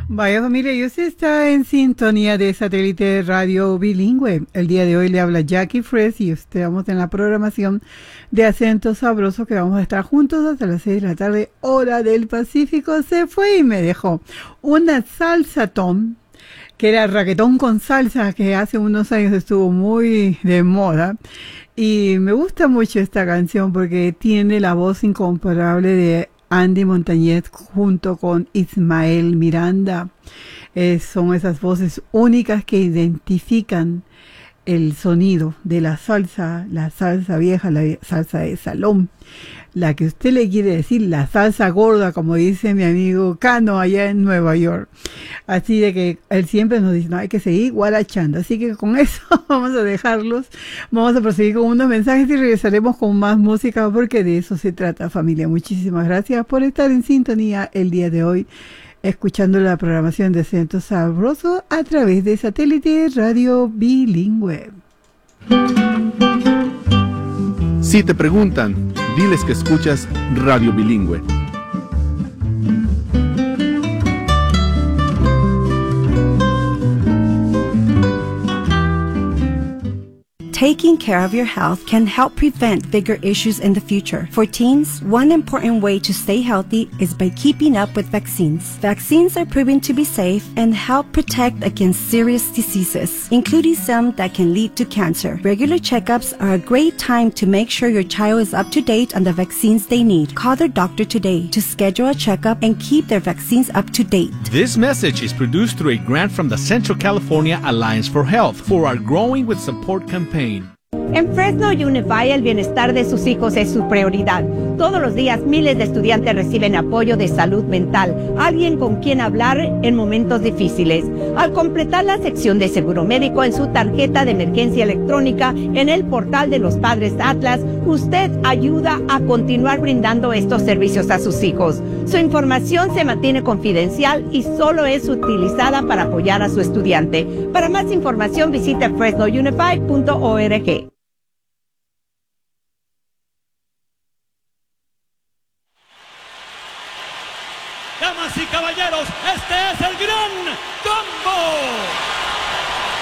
Vaya familia, y usted está en sintonía de Satélite Radio Bilingüe. El día de hoy le habla Jackie Fresh y estamos en la programación de Acento Sabroso, que vamos a estar juntos hasta las 6 de la tarde, hora del Pacífico. Se fue y me dejó una salsatón, que era raquetón con salsa, que hace unos años estuvo muy de moda. Y me gusta mucho esta canción porque tiene la voz incomparable de Andy Montañez junto con Ismael Miranda. Son esas voces únicas que identifican el sonido de la salsa vieja, la salsa de salón, la que usted le quiere decir, la salsa gorda, como dice mi amigo Cano allá en Nueva York. Así de que él siempre nos dice, no, hay que seguir guarachando. Así que con eso vamos a dejarlos, vamos a proseguir con unos mensajes y regresaremos con más música, porque de eso se trata, familia. Muchísimas gracias por estar en sintonía el día de hoy, escuchando la programación de Acento Sabroso a través de Satélite Radio Bilingüe. Si te preguntan, diles que escuchas Radio Bilingüe. Taking care of your health can help prevent bigger issues in the future. For teens, one important way to stay healthy is by keeping up with vaccines. Vaccines are proven to be safe and help protect against serious diseases, including some that can lead to cancer. Regular checkups are a great time to make sure your child is up to date on the vaccines they need. Call their doctor today to schedule a checkup and keep their vaccines up to date. This message is produced through a grant from the Central California Alliance for Health for our Growing with Support campaign. En Fresno Unified, el bienestar de sus hijos es su prioridad. Todos los días miles de estudiantes reciben apoyo de salud mental, alguien con quien hablar en momentos difíciles. Al completar la sección de seguro médico en su tarjeta de emergencia electrónica en el portal de los Padres Atlas, usted ayuda a continuar brindando estos servicios a sus hijos. Su información se mantiene confidencial y solo es utilizada para apoyar a su estudiante. Para más información visite fresnounified.org. Damas y caballeros, este es el Gran Combo.